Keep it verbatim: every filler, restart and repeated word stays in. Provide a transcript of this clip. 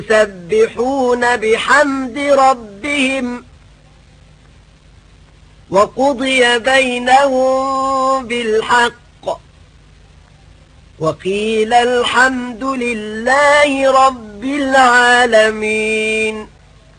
يسبحون بحمد ربهم وقضي بينهم بالحق وقيل الحمد لله رب العالمين.